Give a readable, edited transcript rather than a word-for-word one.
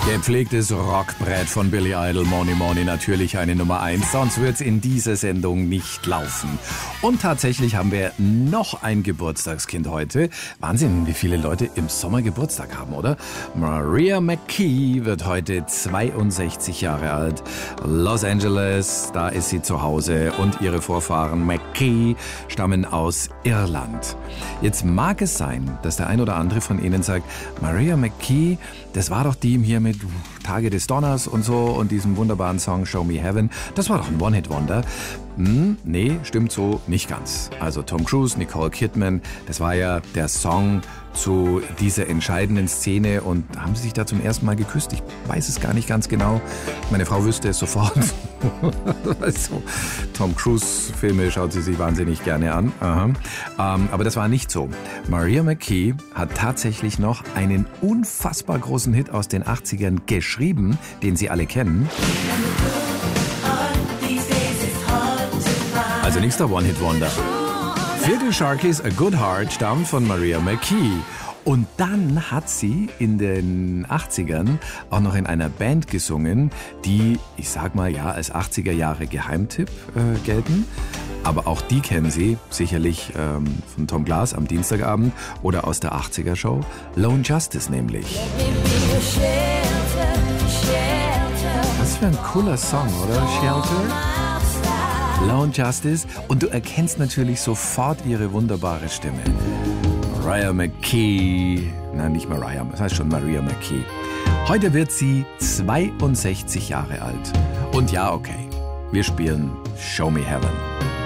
Gepflegtes Rockbrett von Billy Idol, Money Money, natürlich eine Nummer 1, sonst wird's in dieser Sendung nicht laufen. Und tatsächlich haben wir noch ein Geburtstagskind heute. Wahnsinn, wie viele Leute im Sommer Geburtstag haben, oder? Mariah McKee wird heute 62 Jahre alt. Los Angeles, da ist sie zu Hause und ihre Vorfahren McKee stammen aus Irland. Jetzt mag es sein, dass der ein oder andere von Ihnen sagt, Mariah McKee, das war doch die hier mit Tage des Donners und so und diesem wunderbaren Song Show Me Heaven. Das war doch ein One-Hit-Wonder. Nee, stimmt so nicht ganz. Also Tom Cruise, Nicole Kidman, das war ja der Song zu dieser entscheidenden Szene. Und haben sie sich da zum ersten Mal geküsst? Ich weiß es gar nicht ganz genau. Meine Frau wüsste es sofort. Also, Tom Cruise-Filme schaut sie sich wahnsinnig gerne an. Aber das war nicht so. Mariah McKee hat tatsächlich noch einen unfassbar großen Hit aus den 80ern geschrieben, den Sie alle kennen. Also nächster One-Hit-Wonder. Für die Sharkies A Good Heart stammt von Mariah McKee. Und dann hat sie in den 80ern auch noch in einer Band gesungen, die, ich sag mal, ja, als 80er Jahre Geheimtipp gelten. Aber auch die kennen Sie sicherlich von Tom Glass am Dienstagabend oder aus der 80er Show. Lone Justice nämlich. Was für ein cooler Song, oder? Shelter? Lone Justice. Und du erkennst natürlich sofort ihre wunderbare Stimme. Mariah McKee. Nein, nicht Mariah, das heißt schon Mariah McKee. Heute wird sie 62 Jahre alt. Und ja, okay, wir spielen Show Me Heaven.